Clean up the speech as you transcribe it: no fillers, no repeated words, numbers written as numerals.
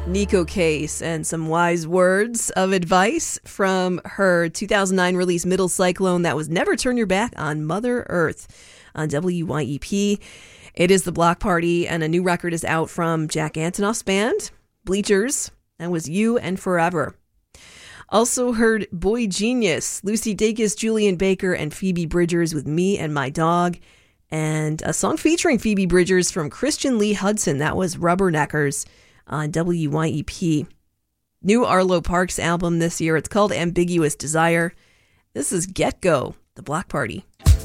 Nico Case and some wise words of advice from her 2009 release Middle Cyclone. That was Never Turn Your Back on Mother Earth on WYEP. It is the Block Party, and a new record is out from Jack Antonoff's band, Bleachers. That was You and Forever. Also heard Boy Genius, Lucy Dacus, Julian Baker, and Phoebe Bridgers with Me and My Dog. And a song featuring Phoebe Bridgers from Christian Lee Hudson. That was Rubberneckers on WYEP. New Arlo Parks album this year. It's called Ambiguous Desire. This is Get Go, the Block Party.